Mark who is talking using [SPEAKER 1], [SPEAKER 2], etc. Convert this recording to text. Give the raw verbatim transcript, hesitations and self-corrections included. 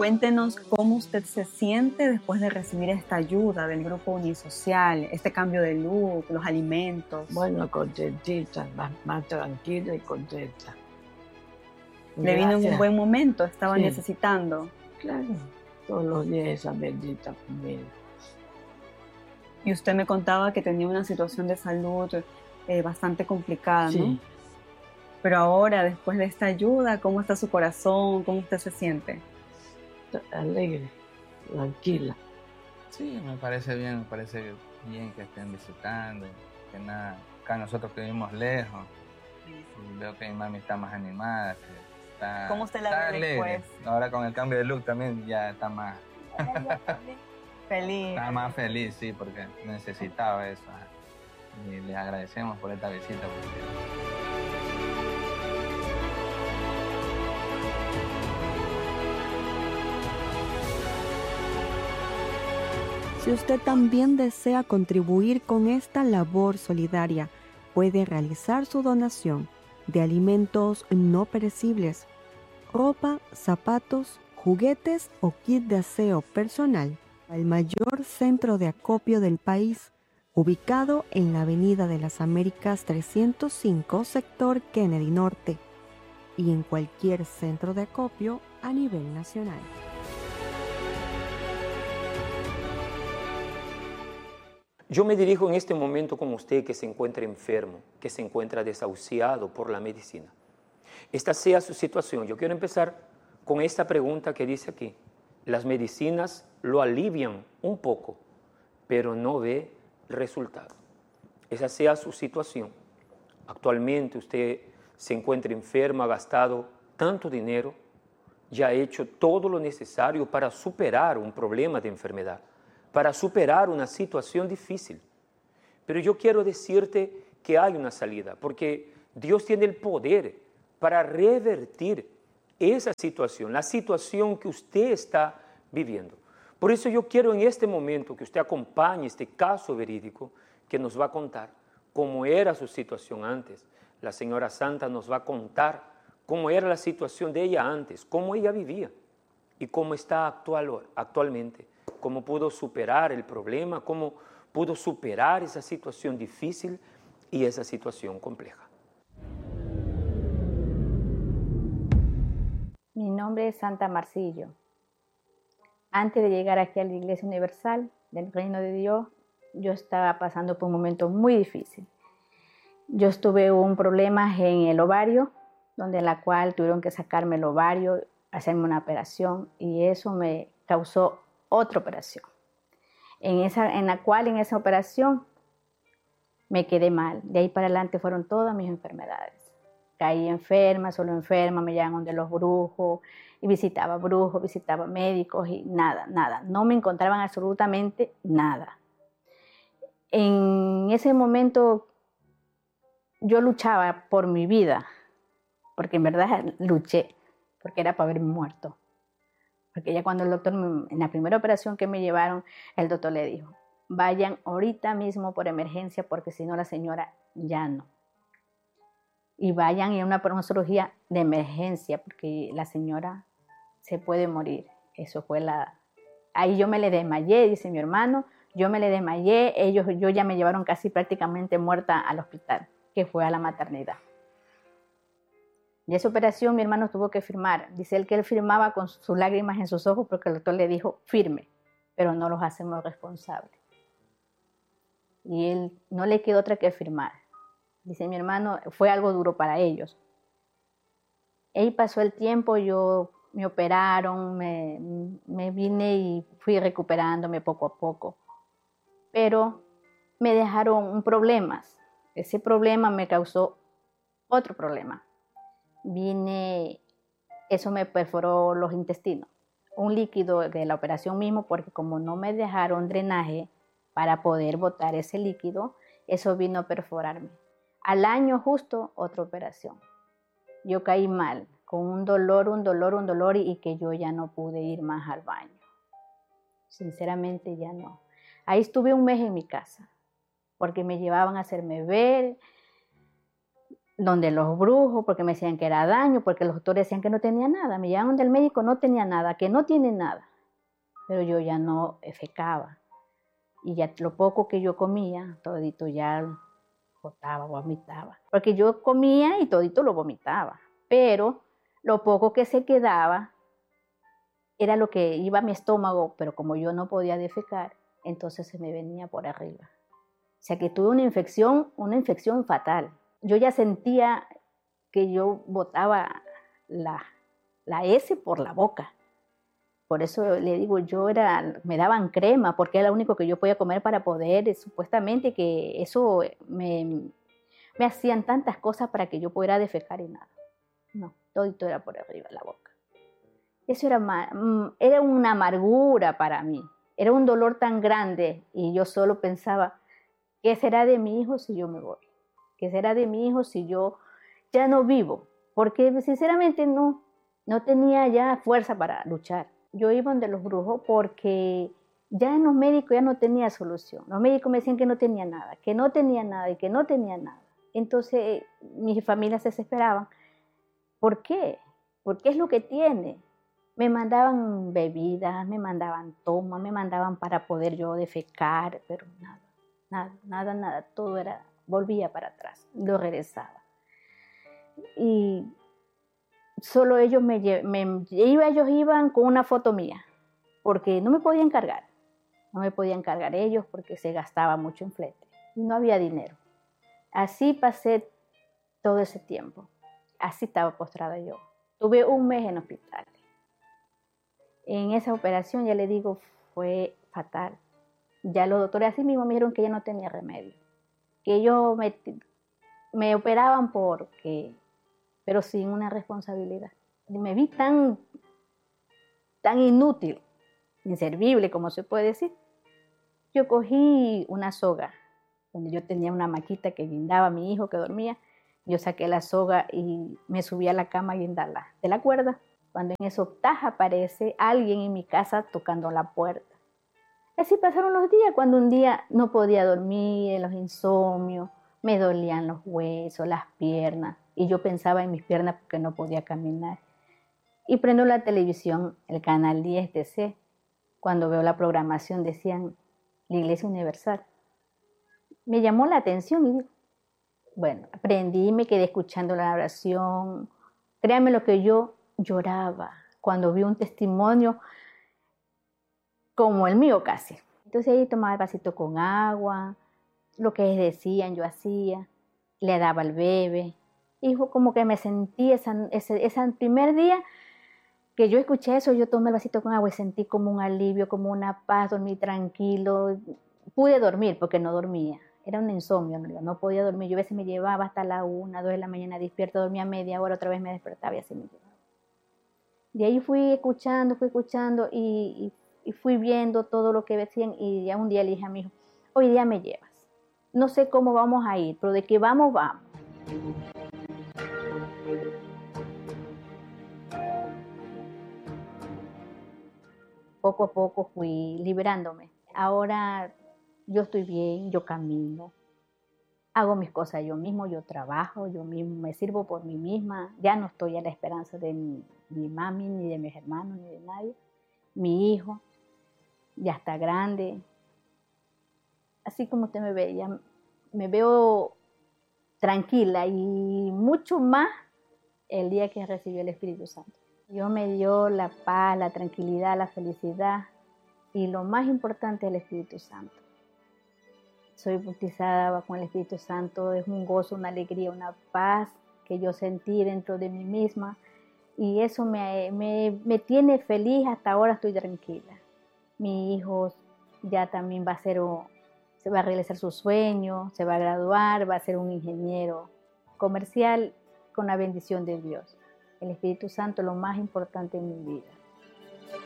[SPEAKER 1] Cuéntenos cómo usted se siente después de recibir esta ayuda del Grupo Unisocial, este cambio de look, los alimentos.
[SPEAKER 2] Bueno, contentita, más, más tranquila y contenta.
[SPEAKER 1] Le vino en un buen momento, estaba
[SPEAKER 2] Sí.
[SPEAKER 1] necesitando.
[SPEAKER 2] Claro, todos los días esa bendita comida.
[SPEAKER 1] Y usted me contaba que tenía una situación de salud eh, bastante complicada,
[SPEAKER 2] Sí.
[SPEAKER 1] ¿no? Pero ahora, después de esta ayuda, ¿cómo está su corazón? ¿Cómo usted se siente?
[SPEAKER 2] Alegre, tranquila.
[SPEAKER 3] Sí, me parece bien, me parece bien que estén visitando, que nada, acá nosotros que vivimos lejos, y veo que mi mami está más animada, que está,
[SPEAKER 1] ¿Cómo usted la
[SPEAKER 3] está
[SPEAKER 1] ve
[SPEAKER 3] alegre.
[SPEAKER 1] después?
[SPEAKER 3] Ahora con el cambio de look también ya está más,
[SPEAKER 1] Feliz.
[SPEAKER 3] está más feliz, sí, porque necesitaba eso. Y les agradecemos por esta visita. Porque...
[SPEAKER 4] Si usted también desea contribuir con esta labor solidaria, puede realizar su donación de alimentos no perecibles, ropa, zapatos, juguetes o kit de aseo personal al mayor centro de acopio del país, ubicado en la Avenida de las Américas trescientos cinco, sector Kennedy Norte, y en cualquier centro de acopio a nivel nacional.
[SPEAKER 5] Yo me dirijo en este momento con usted que se encuentra enfermo, que se encuentra desahuciado por la medicina. Esta sea su situación. Yo quiero empezar con esta pregunta que dice aquí. Las medicinas lo alivian un poco, pero no ve resultado. Esa sea su situación. Actualmente usted se encuentra enfermo, ha gastado tanto dinero, ya ha hecho todo lo necesario para superar un problema de enfermedad, para superar una situación difícil. Pero yo quiero decirte que hay una salida, porque Dios tiene el poder para revertir esa situación, la situación que usted está viviendo. Por eso yo quiero en este momento que usted acompañe este caso verídico que nos va a contar cómo era su situación antes. La señora Santa nos va a contar cómo era la situación de ella antes, cómo ella vivía y cómo está actual, actualmente. Cómo pudo superar el problema, cómo pudo superar esa situación difícil y esa situación compleja.
[SPEAKER 6] Mi nombre es Santa Marcillo. Antes de llegar aquí a la Iglesia Universal del Reino de Dios, yo estaba pasando por un momento muy difícil. Yo tuve un problema en el ovario, donde en la cual tuvieron que sacarme el ovario, hacerme una operación, y eso me causó otra operación, en, esa, en la cual en esa operación me quedé mal. De ahí para adelante fueron todas mis enfermedades. Caí enferma, solo enferma, me llevaban de los brujos, y visitaba brujos, visitaba médicos, y nada, nada. No me encontraban absolutamente nada. En ese momento yo luchaba por mi vida, porque en verdad luché, porque era para haberme muerto. Porque ya cuando el doctor, en la primera operación que me llevaron, el doctor le dijo, vayan ahorita mismo por emergencia porque si no la señora ya no. Y vayan a una, una cirugía de emergencia porque la señora se puede morir. Eso fue la... Ahí yo me le desmayé, dice mi hermano, yo me le desmayé, ellos, yo ya me llevaron casi prácticamente muerta al hospital, que fue a la maternidad. Y esa operación mi hermano tuvo que firmar. Dice él que él firmaba con sus lágrimas en sus ojos porque el doctor le dijo, firme, pero no los hacemos responsables. Y él no le quedó otra que firmar. Dice mi hermano, fue algo duro para ellos. Ahí pasó el tiempo, yo me operaron, me, me vine y fui recuperándome poco a poco. Pero me dejaron un problema. Ese problema me causó otro problema. Vine, eso me perforó los intestinos, un líquido de la operación mismo, porque como no me dejaron drenaje para poder botar ese líquido, eso vino a perforarme. Al año justo, otra operación. Yo caí mal, con un dolor, un dolor, un dolor, y que yo ya no pude ir más al baño. Sinceramente ya no. Ahí estuve un mes en mi casa, porque me llevaban a hacerme ver. donde los brujos, porque me decían que era daño, porque los doctores decían que no tenía nada. Me llevaban del médico, no tenía nada, que no tiene nada. Pero yo ya no defecaba. Y ya lo poco que yo comía, todito ya botaba, vomitaba. Porque yo comía y todito lo vomitaba. Pero lo poco que se quedaba era lo que iba a mi estómago, pero como yo no podía defecar, entonces se me venía por arriba. O sea que tuve una infección, una infección fatal. Yo ya sentía que yo botaba la, la S por la boca. Por eso le digo, yo era, me daban crema, porque era lo único que yo podía comer para poder, supuestamente que eso me, me hacían tantas cosas para que yo pudiera defecar y nada. No, todito era por arriba la boca. Eso era, era una amargura para mí, era un dolor tan grande y yo solo pensaba, ¿qué será de mi hijo si yo me voy? ¿Qué será de mi hijo si yo ya no vivo? Porque sinceramente no, no tenía ya fuerza para luchar. Yo iba donde los brujos porque ya en los médicos ya no tenía solución. Los médicos me decían que no tenía nada, que no tenía nada y que no tenía nada. Entonces mis familias se desesperaban. ¿Por qué? ¿Por qué es lo que tiene? Me mandaban bebidas, me mandaban tomas, me mandaban para poder yo defecar, pero nada, nada, nada, nada. Todo era, volvía para atrás, lo regresaba. Y solo ellos me, me iba, ellos iban con una foto mía, porque no me podían cargar. No me podían cargar ellos porque se gastaba mucho en flete. Y no había dinero. Así pasé todo ese tiempo. Así estaba postrada yo. Tuve un mes en hospital. En esa operación, ya le digo, fue fatal. Ya los doctores así mismo me dijeron que ya no tenía remedio. Que ellos me, me operaban porque, pero sin una responsabilidad. Y me vi tan, tan inútil, inservible, como se puede decir. Yo cogí una soga, donde yo tenía una maquita que guindaba a mi hijo que dormía. Yo saqué la soga y me subí a la cama a guindarla de la cuerda. Cuando en eso taja aparece alguien en mi casa tocando la puerta. Así pasaron los días, cuando un día no podía dormir, los insomnios, me dolían los huesos, las piernas, y yo pensaba en mis piernas porque no podía caminar. Y prendo la televisión, el canal diez T C, cuando veo la programación decían la Iglesia Universal. Me llamó la atención y bueno, aprendí, me quedé escuchando la oración. Créanme lo que yo lloraba cuando vi un testimonio como el mío casi. Entonces ahí tomaba el vasito con agua, lo que decían yo hacía, le daba al bebé. Y fue como que me sentí esa, ese, ese primer día que yo escuché eso, yo tomé el vasito con agua y sentí como un alivio, como una paz, dormí tranquilo. Pude dormir porque no dormía. Era un insomnio, no, no podía dormir. Yo a veces me llevaba hasta la una, dos de la mañana despierta, dormía media hora, otra vez me despertaba y así me llevaba. De ahí fui escuchando, fui escuchando y, y, y fui viendo todo lo que decían y ya un día le dije a mi hijo, hoy día me llevas. No sé cómo vamos a ir, pero de que vamos, vamos. Poco a poco fui liberándome. Ahora yo estoy bien, yo camino, hago mis cosas yo mismo, yo trabajo, yo mismo me sirvo por mí misma. Ya no estoy a la esperanza de mi, mi mami, ni de mis hermanos, ni de nadie. Mi hijo ya está grande. Así como usted me ve, ya me veo tranquila y mucho más el día que recibí el Espíritu Santo. Dios me dio la paz, la tranquilidad, la felicidad y lo más importante es el Espíritu Santo. Soy bautizada con el Espíritu Santo, es un gozo, una alegría, una paz que yo sentí dentro de mí misma y eso me, me, me tiene feliz, hasta ahora estoy tranquila. Mi hijo ya también va a ser, se va a realizar su sueño, se va a graduar, va a ser un ingeniero comercial con la bendición de Dios. El Espíritu Santo es lo más importante en mi vida.